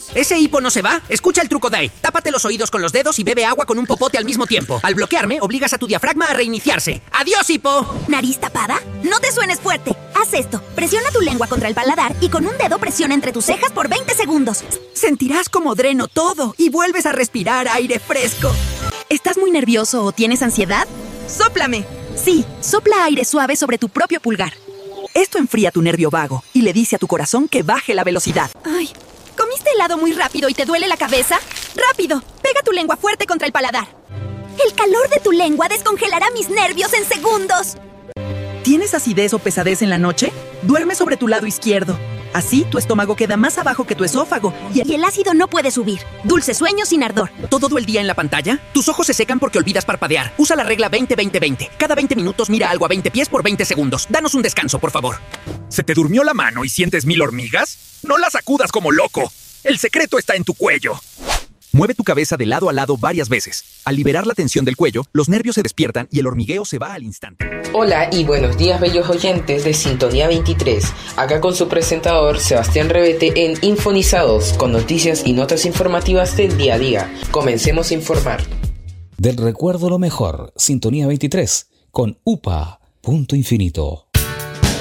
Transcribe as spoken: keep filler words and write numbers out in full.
¿Ese hipo no se va? Escucha el truco Dai. Tápate los oídos con los dedos y bebe agua con un popote al mismo tiempo. Al bloquearme, obligas a tu diafragma a reiniciarse. ¡Adiós, hipo! ¿Nariz tapada? No te suenes fuerte. Haz esto. Presiona tu lengua contra el paladar y con un dedo presiona entre tus cejas por veinte segundos. Sentirás como dreno todo y vuelves a respirar aire fresco. ¿Estás muy nervioso o tienes ansiedad? ¡Sóplame! Sí, sopla aire suave sobre tu propio pulgar. Esto enfría tu nervio vago y le dice a tu corazón que baje la velocidad. Ay, ¿comiste helado muy rápido y te duele la cabeza? ¡Rápido! Pega tu lengua fuerte contra el paladar. El calor de tu lengua descongelará mis nervios en segundos. ¿Tienes acidez o pesadez en la noche? Duerme sobre tu lado izquierdo. Así, tu estómago queda más abajo que tu esófago y el, y el ácido no puede subir. Dulce sueño sin ardor. ¿Todo el día en la pantalla? Tus ojos se secan porque olvidas parpadear. Usa la regla veinte veinte veinte. Cada veinte minutos mira algo a veinte pies por veinte segundos. Danos un descanso, por favor. ¿Se te durmió la mano y sientes mil hormigas? No la sacudas como loco. El secreto está en tu cuello. Mueve tu cabeza de lado a lado varias veces. Al liberar la tensión del cuello, los nervios se despiertan y el hormigueo se va al instante. Hola y buenos días, bellos oyentes de Sintonía veintitrés. Acá con su presentador Sebastián Revete en Infonizados, con noticias y notas informativas del día a día. Comencemos a informar. Del recuerdo lo mejor, Sintonía veintitrés, con U P A, Punto Infinito.